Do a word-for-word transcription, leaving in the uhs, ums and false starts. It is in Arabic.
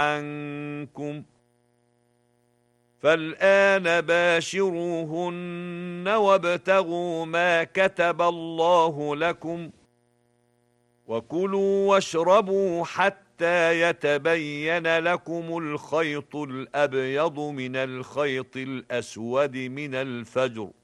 عنكم فالآن باشروهن وابتغوا ما كتب الله لكم وكلوا واشربوا حتى يتبين لكم الخيط الأبيض من الخيط الأسود من الفجر